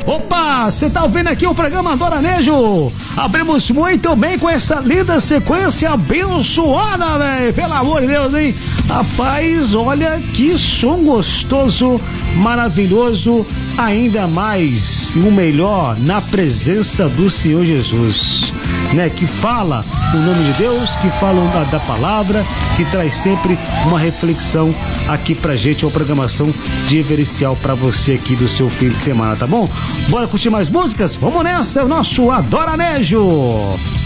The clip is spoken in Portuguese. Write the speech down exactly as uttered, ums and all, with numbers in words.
Opa, você tá ouvindo aqui o programa Adoranejo? Abrimos muito bem com essa linda sequência abençoada, velho. Pelo amor de Deus, hein? Rapaz, olha que som gostoso, maravilhoso, ainda mais e o melhor na presença do Senhor Jesus, né? Que fala o nome de Deus, que fala da, da palavra, que traz sempre uma reflexão aqui pra gente, uma programação diferencial pra você aqui do seu fim de semana, tá bom? Bora curtir mais músicas? Vamos nessa, é o nosso Adoranejo!